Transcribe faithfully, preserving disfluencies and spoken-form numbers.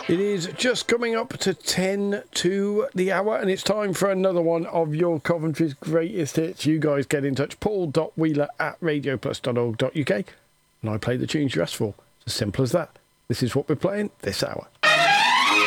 It is just coming up to ten to the hour, and it's time for another one of your Coventry's greatest hits. You guys get in touch, paul dot wheeler at radio plus dot org dot uk, and I play the tunes you asked for. It's as simple as that. This is what we're playing this hour.